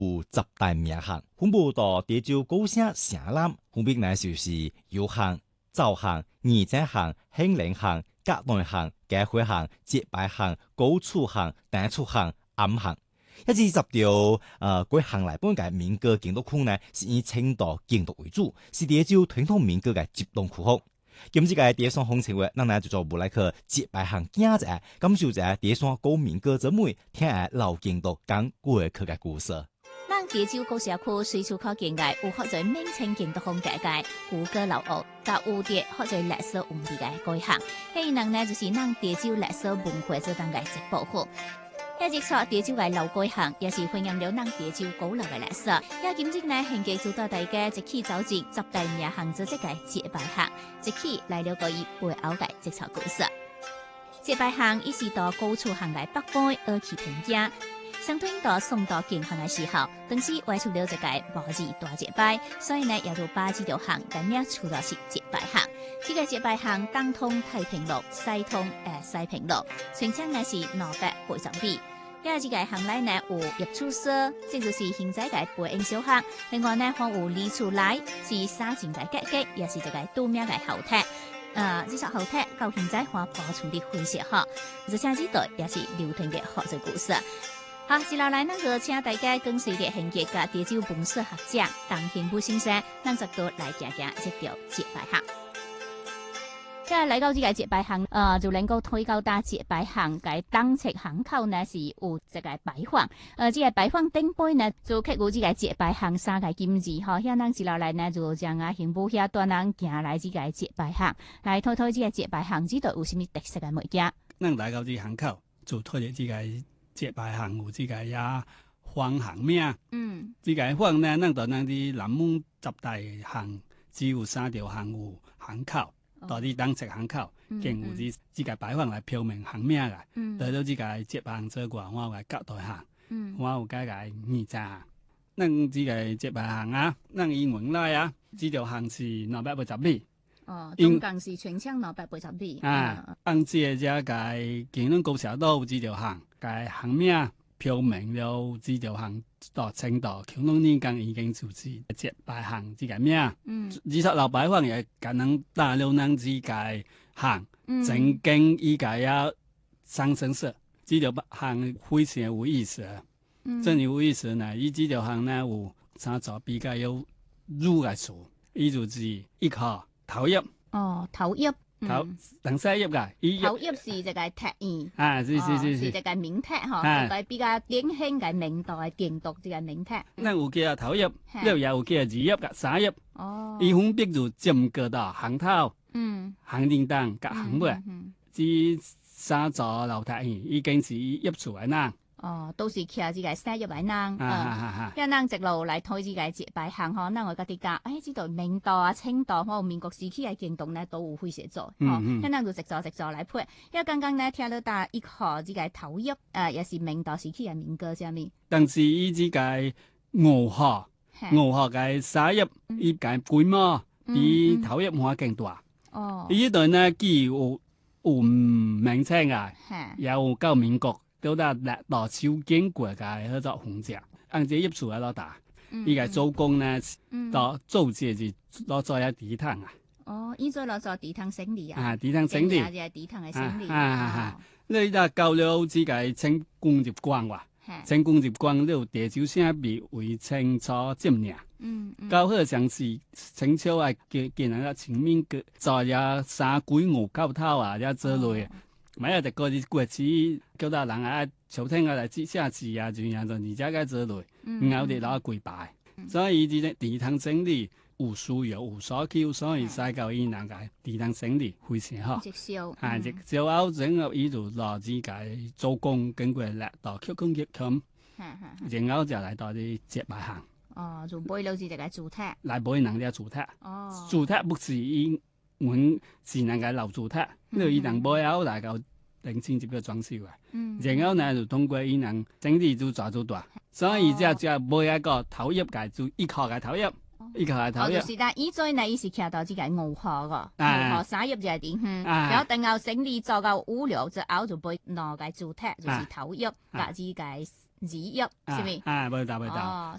有10大名行，分布到潮州高省城南，分別呢就是油行、灶行、二井行、興寧行、甲內行、嘉惠行、節拜行、高處行、單處行、暗行。一至10條各行來本嘅民歌建築區呢，是以青島建築為主，是潮州傳統民歌嘅集中區號。今次嘅第一雙風情話，咱呢就做無來去節拜行行者，感受者第一雙高民歌之美，聽下老建築講過去嘅故事。 咱潮州高社區隨處可見嘅有學在明清建築風格嘅古歌老屋，甲有啲學在歷史文字嘅改行，迄人呢就是咱潮州歷史文化做當嘅一部分。一直說潮州嘅老改行，也是反映了咱潮州古老嘅歷史。也今日呢，獻給做到大家一起走進10大名行做這個節拜行，一起來了解伊背後嘅這場故事。節拜行伊是到高處行嘅北邊而去平價，相對到宋代建行嘅時候，當時外出了一個無字大節拜，所以呢也就把這條行嘅名出到是節拜行。這個節拜行東通太平路，西通西平路，全長呢是280米。因為這個行內呢有入厝舍，即就是現在嘅背影小巷。另外呢，還有離厝內是沙井嘅結構，也是一個拄名嘅後梯。這座後梯到現在還保存得非常好，而且這代也是流傳嘅好多故事。好，接下來咱就請大家跟隨着獻給嘅潮州文史學者唐賢武先生，咱就過來行行這條節拜行。即係嚟到呢個節拜行，就能夠推到大節拜行嘅東側巷口呢，是有這個擺放。呢個擺放頂杯呢，就刻有呢個節拜行3個金字。嗬，遐人接落來呢，就將刑部遐帶人行來呢個節拜行，來睇睇呢個節拜行呢度有啥物特色嘅物件。 咱來到呢巷口，就睇到呢個節拜行有呢個呀方行名。呢個方呢，咱到咱啲南門10大行，只有3條行有巷口。到啲東側巷口，經有呢個擺放來標明行名嘅，來到呢個節拜行做過，我有個甲內行，我有個二井行。咱呢個節拜行啊，咱英文來啊，呢條行是280米。 總共是全長280米。 按這個經咱高社道呢條行，個行名標明了呢條行到青島，恐龍年間已經就是節拜行呢個名。呢則老擺放也可能打了咱呢個行，正經依個呀上升色，呢條行非常有意思。真有意思呢！伊呢條行呢有三座比較有儒嘅詞，伊就是一號頭葉。 頭葉。 等西葉噶， 頭葉是一個鐵院，是一個明鐵嗬，一個比較典型嘅明代建築一個明鐵。 咱有叫頭葉，了也有叫二葉噶三葉。伊分別就佔個到行頭、行頂檔、甲行尾。這三座樓梯已經是葉厝嘅人。 都是徛這個西葉嘅人。因人一路來推這個節拜行嗬，咱我家己講，知道明代啊、清代或民國時期嘅建築呢，都有非常做。因人就一座來配。因為剛剛呢聽到大一號這個頭葉，也是明代時期嘅民歌上面。 但是伊這個5號嘅西葉，伊個規模比頭葉還更大。伊呢度呢既有名稱嘅，也有到民國。到達歷朝經過嘅嗰種風景，按這葉厝喺度打，依個做工呢，到做這是攞做一地毯啊。 依做攞做地毯整理啊。 地毯整理。 地毯嘅整理。 你就到了這個清工業光哇，清工業光了潮州省被為清楚佔領。到好像是清朝啊，見人家前面個做呀三鬼五九頭啊，一之類。咪有就過啲過節，叫到人啊朝廷啊來接下字啊，就樣就而家嘅之類，然後哋攞跪拜，所以呢啲地毯整理有需要有所求，所以西教伊人嘅地毯整理非常好。 直銷， 直銷後整個伊就攞自己做工，經過歷到曲工業咁，然後就嚟到啲節拜行。 就背了是一個主題。 來背人啲主題。主題不是伊阮是人嘅老主題，呢伊人背後嚟到定清接個裝修啊。然後呢就通過伊人整理就抓住大，所以只背一個頭葉嘅就一號嘅頭葉，一號嘅頭葉。 就是但以前呢，伊是徛到這個5號個，5號三葉就係點？然後等後整理做到5樓之後就背兩個主題，就是頭葉加這個字一，是咪？ 袂得。